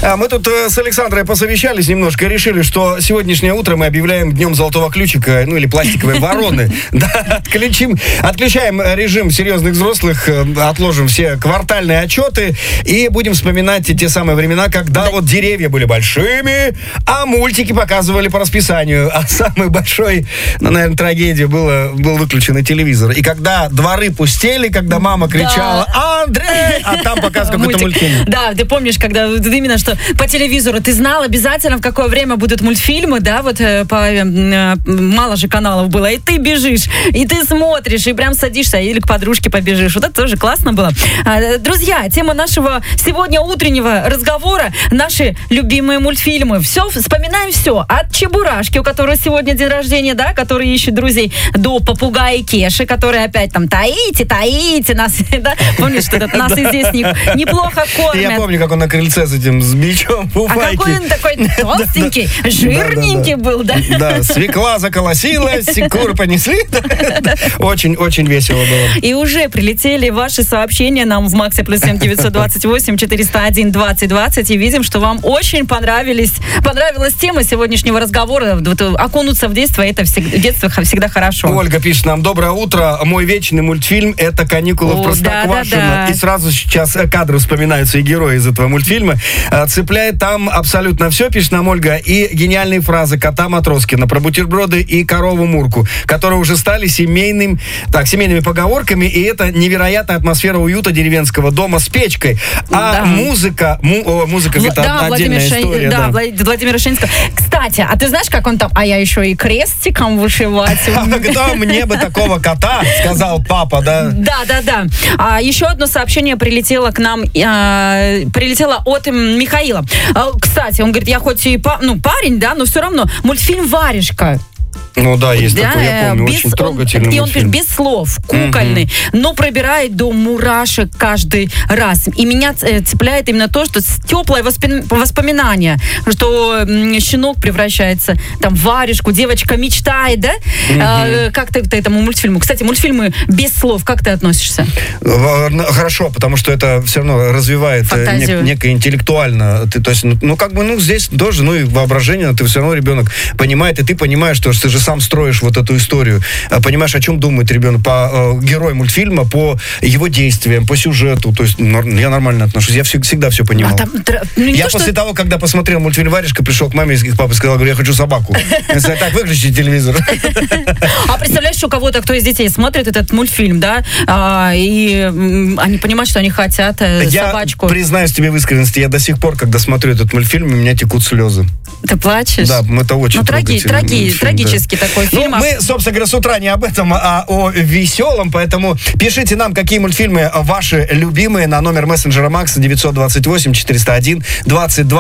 Мы тут с Александрой посовещались немножко и решили, что сегодняшнее утро мы объявляем днем золотого ключика, ну или пластиковой вороны. Да, отключаем режим серьезных взрослых, отложим все квартальные отчеты и будем вспоминать те самые времена, когда вот деревья были большими, а мультики показывали по расписанию. А самой большой, наверное, трагедией был выключенный телевизор. И когда дворы пустели, когда мама кричала: «Андрей!», а там показывают какой-то мультфильм. Да, ты помнишь, когда именно что по телевизору ты знал обязательно, в какое время будут мультфильмы, да, вот мало же каналов было, и ты бежишь, и ты смотришь, и прям садишься, или к подружке побежишь. Вот это тоже классно было. Друзья, тема нашего сегодня утреннего разговора — наши любимые мультфильмы. Все, вспоминаем все. От Чебурашки, у которой сегодня день рождения, да, который ищет друзей, до Попугая Кеши, который опять там таите нас, да? Помнишь, что нас и здесь неплохо кормят. Я помню, как он на крыльце с этим, с бичом в уфайке. А какой он такой толстенький, жирненький был, да? Да, свекла заколосилась, куры понесли. Очень весело было. И уже прилетели ваши сообщения нам в Максе +7 928 401 20 20, и видим, что вам очень понравилась тема сегодняшнего разговора. Окунуться в детство — это детство всегда хорошо. Ольга пишет нам: доброе утро. Мой вечный мультфильм — это «Каникулы в Простоквашино». Да. И сразу сейчас кадры вспоминаются и герои из этого мультфильма. Цепляет там абсолютно все, пишет нам Ольга. И гениальные фразы кота Матроскина про бутерброды и корову Мурку, которые уже стали семейными поговорками. И это невероятная атмосфера уюта деревенского дома с печкой. А музыка это отдельная история. Да, Владимира Шенского. Кстати, а ты знаешь, как он там: «А я еще и крестиком вышивать». Да, мне бы такого кота, сказал папа, да. Да. А еще одно сообщение прилетело к нам, прилетело от Михаила. Кстати, он говорит: я хоть и парень, да, но все равно мультфильм «Варежка». Ну да, есть такой, я помню, очень трогательный и он пишет без слов, кукольный, но пробирает до мурашек каждый раз. И меня цепляет именно то, что теплое воспоминание, что щенок превращается там в варежку, девочка мечтает, да? Как ты к этому мультфильму? Кстати, мультфильмы без слов, как ты относишься? Хорошо, потому что это все равно развивает некое интеллектуально. То есть, здесь тоже, и воображение, ты все равно ребенок понимает, и ты понимаешь, что ты же сам строишь вот эту историю, понимаешь, о чем думает ребенок, по герою мультфильма, по его действиям, по сюжету. То есть я нормально отношусь, я всегда все понимал. Я после того, когда посмотрел мультфильм «Варежка», пришел к маме и к папе, сказал: я хочу собаку. Я сказал: так, выключи телевизор. А представляешь, у кого-то, кто из детей смотрит этот мультфильм, да, и они понимают, что они хотят собачку. Я признаюсь тебе в искренности, я до сих пор, когда смотрю этот мультфильм, у меня текут слезы. Ты плачешь? Да, это очень трагический такой фильм. Мы, собственно говоря, с утра не об этом, а о веселом, поэтому пишите нам, какие мультфильмы ваши любимые, на номер мессенджера Макса 928 401 22.